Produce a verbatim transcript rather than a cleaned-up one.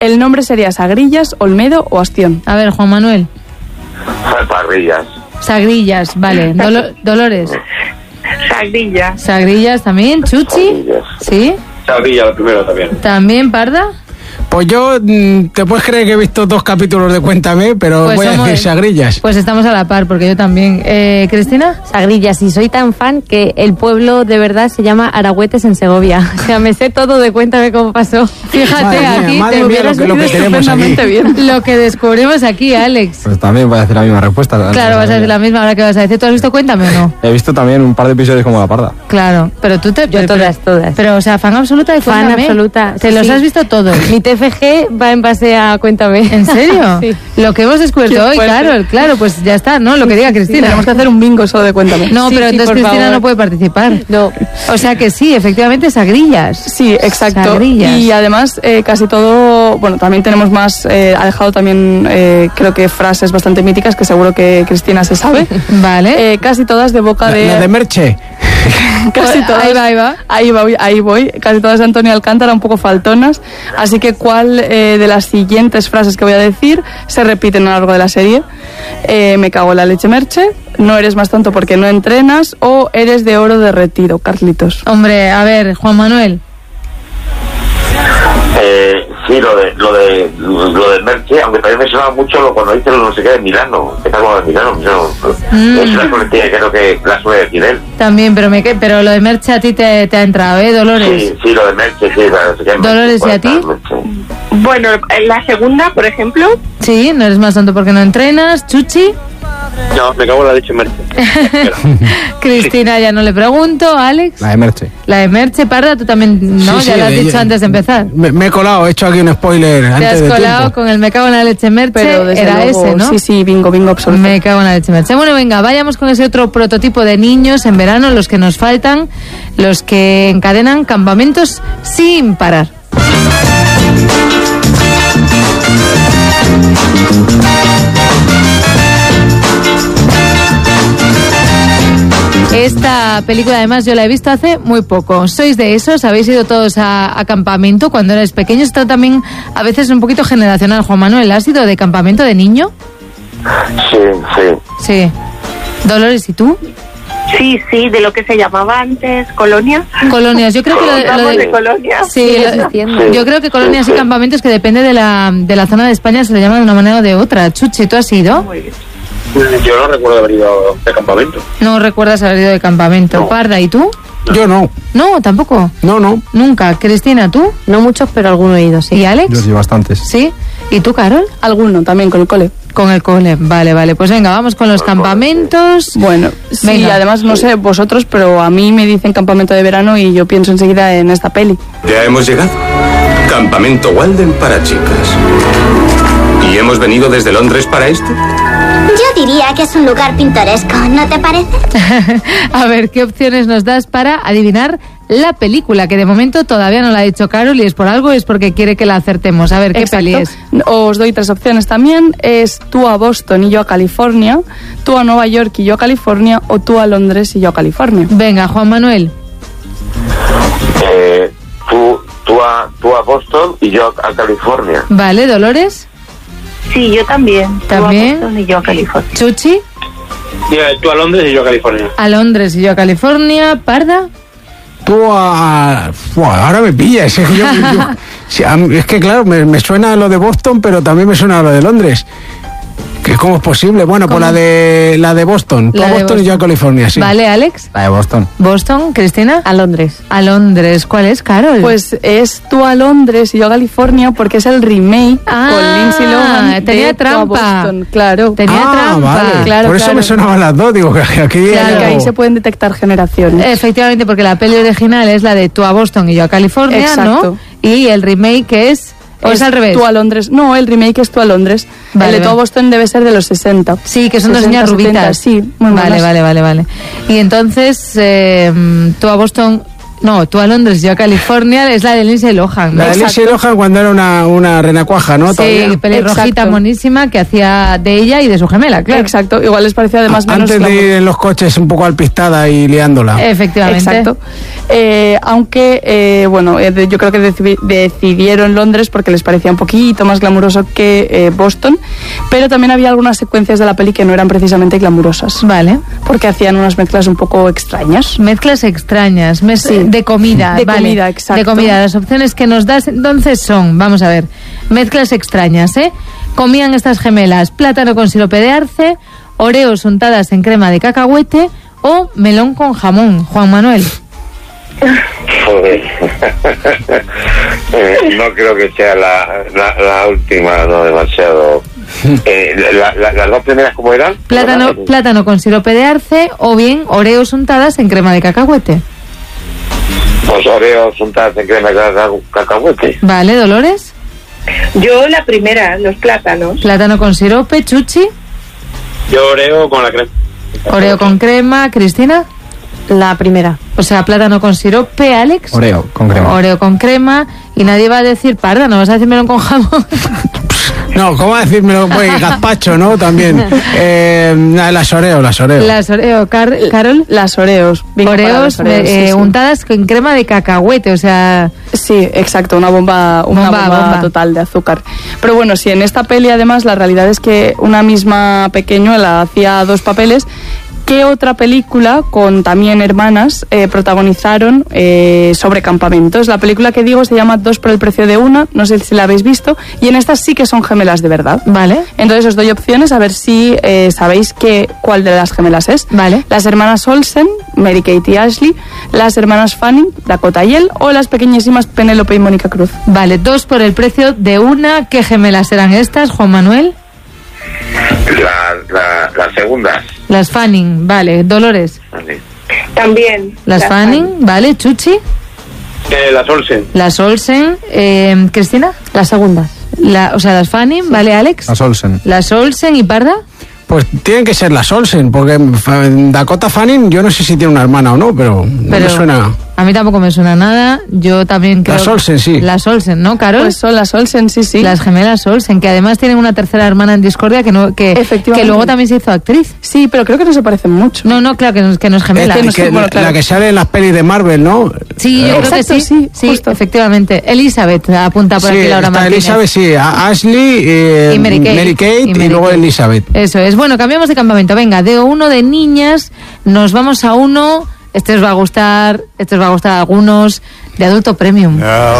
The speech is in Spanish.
el nombre sería Sagrillas, Olmedo o Astión. A ver, Juan Manuel. Sagrillas. Sagrillas, vale. Dolo- Dolores. Sagrillas. Sagrillas también. Chuchi. Sagrillas. Sí. Sagrillas, lo primero también. También Parda. Pues yo, mm, te puedes creer que he visto dos capítulos de Cuéntame, pero Pues voy somos- a decir Sagrillas. Pues estamos a la par, porque yo también. Eh, ¿Cristina? Sagrillas, y soy tan fan que el pueblo de verdad se llama Aragüetes en Segovia. O sea, me sé todo de Cuéntame cómo pasó. Fíjate, Madre mía, aquí madre te mía, hubieras lo que- lo que venido tenemos aquí. estupendamente bien. Lo que descubrimos aquí, Alex. Pues también voy a decir la misma respuesta. Claro, vas a decir la misma. Ahora que vas a decir, ¿tú has visto Cuéntame o no? He visto también un par de episodios como La Parda. Claro, pero tú te... Yo pero- todas, todas. Pero, o sea, fan absoluta de Fan Cuéntame. absoluta. Te los Sí. has visto todos. Mi T F G va en base a Cuéntame. ¿En serio? Sí. Lo que hemos descubierto Qué hoy, fuerte. claro, claro, pues ya está, ¿no? Lo que diga Cristina. Tenemos que hacer un bingo solo de Cuéntame. No, Sí, pero sí, entonces por Cristina favor. no puede participar. No. O sea que sí, efectivamente, Sagrillas. Sí, exacto. Sagrillas. Y además eh, casi todo, bueno, también tenemos más, eh, ha dejado también eh, creo que frases bastante míticas que seguro que Cristina se sabe. Vale. Eh, casi todas de boca La, de... la de Merche. casi todas, Ahí va, ahí va. Ahí voy, ahí voy. Casi todas de Antonio Alcántara, un poco faltonas. Así que, ¿cuál eh, de las siguientes frases que voy a decir se repiten a lo largo de la serie? Eh, me cago en la leche, Merche. No eres más tonto porque no entrenas. O eres de oro derretido, Carlitos. Hombre, a ver, Juan Manuel. Eh, sí, lo de, lo de, lo de Merche, aunque también me sonaba mucho lo, cuando dice lo no sé qué de Milano. ¿Qué tal lo de Milano? No, Mm. Es una coletilla que creo que la suele decir él. También, pero me que- pero lo de Merche a ti te, te ha entrado, ¿eh, Dolores? Sí, sí, lo de Merche, sí. Claro, sí que Merche, Dolores, ¿y a pues, ti? Merche. Bueno, en la segunda, por ejemplo, Sí, no eres más tonto porque no entrenas. Chuchi. No, me cago en la leche, Merche. Cristina, ya no le pregunto. Alex. La de Merche. La de Merche, Parda, tú también, ¿no? Sí, ya sí, lo has de- dicho antes de empezar. Me, me he colado, he hecho aquí un spoiler Te antes has de colado tiempo. con el me cago en la leche Merche. Pero desde Era luego, ese, ¿no? Sí, sí, bingo, bingo absoluto. Me cago en la leche Merche. Bueno, venga, vayamos con ese otro prototipo de niños en verano, los que nos faltan, los que encadenan campamentos sin parar. Esta película además yo la he visto hace muy poco. ¿Sois de esos? ¿Habéis ido todos a, a campamento cuando erais pequeños? Esto también a veces es un poquito generacional. Juan Manuel, ¿has ido de campamento de niño? Sí, sí. Sí. Dolores, ¿y tú? sí, sí, de lo que se llamaba antes colonia. Colonias, yo creo que lo de, lo Hablamos de- de colonia. Sí, Sigue lo- existiendo. yo creo que colonias y campamentos que depende de la, de la zona de España se le llama de una manera o de otra. Chuchi, ¿tú has ido? Muy bien. Yo no recuerdo haber ido de campamento. No recuerdas haber ido de campamento. No. Parda, ¿y tú? Yo no, No, tampoco. no, no. Nunca. Cristina, ¿tú? No muchos, pero alguno he ido, sí. ¿Y Yo Alex? sí, bastantes. ¿Sí? ¿Y tú, Carol? Alguno también con el cole. Con el cole. Vale, vale. Pues venga, vamos con los campamentos. Bueno, sí, Venga. además no sé vosotros, pero a mí me dicen campamento de verano y yo pienso enseguida en esta peli. Ya hemos llegado. Campamento Walden para chicas. ¿Y hemos venido desde Londres para esto? Yo diría que es un lugar pintoresco, ¿no te parece? A ver, ¿qué opciones nos das para adivinar la película? Que de momento todavía no la ha dicho Carol y es por algo, es porque quiere que la acertemos. A ver, ¿qué Exacto. peli es? Os doy tres opciones también. Es tú a Boston y yo a California, tú a Nueva York y yo a California, o tú a Londres y yo a California. Venga, Juan Manuel. Eh, tú, tú, a, tú a Boston y yo a California. Vale, Dolores. Sí, yo también. Tú a También. Boston y yo a California. Chuchi. Tú a Londres y yo a California. A Londres y yo a California. Parda. Tú a... Buah, ahora me pillas. Es que, yo- yo- sí, a mí- es que claro, me, me suena lo de Boston, pero también me suena lo de Londres. ¿Que ¿Cómo es posible? Bueno, pues ¿Cómo? la de la de Boston. Tú La a de Boston, y yo a Boston. California, sí. Vale, Alex. La de Boston. Boston. Cristina. A Londres. A Londres. ¿Cuál es, Carol? Pues es tú a Londres y yo a California porque es el remake Ah, con Lindsay Lohan. tenía de Tú a trampa. Boston, claro. Tenía ah, trampa. vale. Claro, Por eso claro. me sonaban las dos. Digo, que aquí... hay Claro. Que algo. ahí se pueden detectar generaciones. Efectivamente, porque la peli original es la de tú a Boston y yo a California, Exacto. ¿no? Y el remake es... ¿O es, al revés? Tú a Londres. No, el remake es tú a Londres. Vale, el de tú a vale. Boston debe ser de los sesenta. Sí, que son dos sesenta, niñas rubitas. setenta, sí, muy Vale, buenas. vale, vale, vale. Y entonces, eh, tú a Boston No, tú a Londres, yo a California, es la de Lindsay Lohan. La de Lindsay Lohan cuando era una, una renacuaja, ¿no? Sí, Todavía. pelirrojita Exacto. monísima que hacía de ella y de su gemela, claro. Exacto, igual les parecía además menos Antes de glamour. ir en los coches un poco alpistada y liándola. Efectivamente. Exacto. Eh, aunque, eh, bueno, eh, de- yo creo que deci- decidieron Londres porque les parecía un poquito más glamuroso que eh, Boston, pero también había algunas secuencias de la peli que no eran precisamente glamurosas, Vale. porque hacían unas mezclas un poco extrañas. Mezclas extrañas, mes- Sí. de comida, De vale. comida, exacto. De comida. Las opciones que nos das entonces son, vamos a ver, mezclas extrañas, ¿eh? Comían estas gemelas plátano con sirope de arce, oreos untadas en crema de cacahuete o melón con jamón. Juan Manuel. Joder. Eh, no creo que sea la, la, la última, no demasiado. Eh, la- la- las dos primeras, ¿cómo eran? Plátano, ¿Verdad? plátano con sirope de arce o bien oreos untadas en crema de cacahuete. Pues oreos untadas en crema de caca- cacahuete. Vale, Dolores. Yo la primera, los plátanos. Plátano con sirope, Chuchi. Yo oreo con la crema. Oreo con crema, Cristina. La primera. O sea, plátano con sirope, Alex. Oreo, con crema. Oreo con crema. Y nadie va a decir parda, no vas a decir melón con jamón. No, ¿cómo decírmelo? Pues gazpacho, ¿no? También. Eh, las Oreo, las Oreo. Las Oreo, Car- Carol. Las Oreos. bien comparadas, Oreos, Oreos, eh, sí, sí. untadas con crema de cacahuete, o sea... Sí, exacto, una bomba, una Bomba, bomba, bomba. total de azúcar. Pero bueno, sí, en esta peli además la realidad es que una misma pequeñuela hacía dos papeles. ¿Qué otra película con también hermanas eh, protagonizaron eh, sobre campamentos? La película que digo se llama Dos por el precio de una, no sé si la habéis visto, y en estas sí que son gemelas de verdad. Vale. Entonces os doy opciones a ver si eh, sabéis qué, cuál de las gemelas es. Vale. Las hermanas Olsen, Mary Kate y Ashley, las hermanas Fanning, Dakota y Elle, o las pequeñísimas Penélope y Mónica Cruz. Vale, dos por el precio de una. ¿Qué gemelas eran estas, Juan Manuel? La, la, las segundas. Las Fanning, vale. Dolores. También. Las Fanning, vale. Chuchi. Eh, las Olsen. Las Olsen. Eh, Cristina. La segunda. La, o sea, las Fanning, vale, Alex. Las Olsen. Las Olsen y Parda. Pues tienen que ser las Olsen, porque fa- Dakota Fanning, yo no sé si tiene una hermana o no, pero, no Pero me suena. A mí tampoco me suena nada. Yo también creo... Las Olsen, sí. Las Olsen, ¿no, Carol? Pues son las Olsen, sí, sí. Las gemelas Olsen, que además tienen una tercera hermana en discordia que no que, Efectivamente. que luego también se hizo actriz. Sí, pero creo que no se parecen mucho. No, no, claro que no, que no es gemela. Este, no sé, que- bueno, claro. La que sale en las pelis de Marvel, ¿no? Sí, yo creo que Exacto, sí. sí, Sí, justo. efectivamente. Elizabeth apunta por Sí, aquí Laura está Martínez. Elizabeth, sí. A- Ashley, eh, Y Mary Kate. y, Y Mary luego Kate. Elizabeth. Eso es. Bueno, cambiamos de campamento. Venga, de uno de niñas nos vamos a uno. Este os va a gustar, este os va a gustar a algunos, de adulto premium. Now